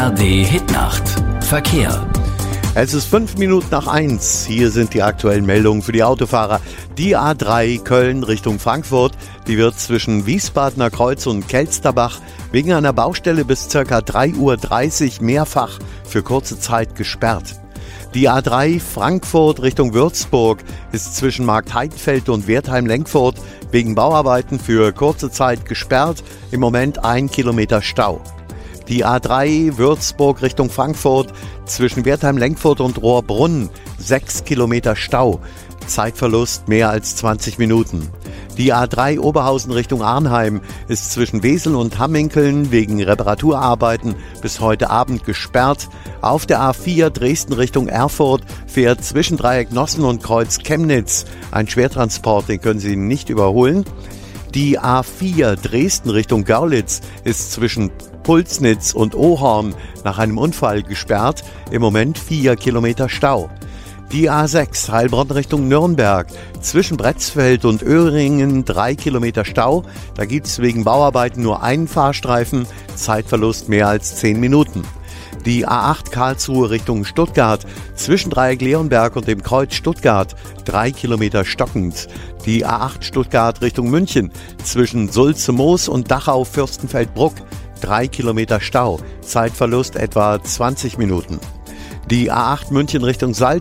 ARD Hitnacht. Verkehr. Es ist 1:05. Hier sind die aktuellen Meldungen für die Autofahrer. Die A3 Köln Richtung Frankfurt, die wird zwischen Wiesbadener Kreuz und Kelsterbach wegen einer Baustelle bis ca. 3:30 Uhr mehrfach für kurze Zeit gesperrt. Die A3 Frankfurt Richtung Würzburg ist zwischen Marktheidenfeld und Wertheim-Lenkfurt wegen Bauarbeiten für kurze Zeit gesperrt. Im Moment 1 Kilometer Stau. Die A3 Würzburg Richtung Frankfurt zwischen Wertheim-Lenkfurt und Rohrbrunn 6 Kilometer Stau. Zeitverlust mehr als 20 Minuten. Die A3 Oberhausen Richtung Arnheim ist zwischen Wesel und Hamminkeln wegen Reparaturarbeiten bis heute Abend gesperrt. Auf der A4 Dresden Richtung Erfurt fährt zwischen Dreieck Nossen und Kreuz Chemnitz ein Schwertransport, den können Sie nicht überholen. Die A4 Dresden Richtung Görlitz ist zwischen Pulsnitz und Ohorn nach einem Unfall gesperrt. Im Moment 4 Kilometer Stau. Die A6 Heilbronn Richtung Nürnberg zwischen Bretzfeld und Öhringen 3 Kilometer Stau. Da gibt es wegen Bauarbeiten nur einen Fahrstreifen. Zeitverlust mehr als 10 Minuten. Die A8 Karlsruhe Richtung Stuttgart zwischen Dreieck Leonberg und dem Kreuz Stuttgart 3 Kilometer stockend. Die A8 Stuttgart Richtung München zwischen Sulze-Moos und Dachau-Fürstenfeldbruck 3 Kilometer Stau. Zeitverlust etwa 20 Minuten. Die A8 München Richtung Salzburg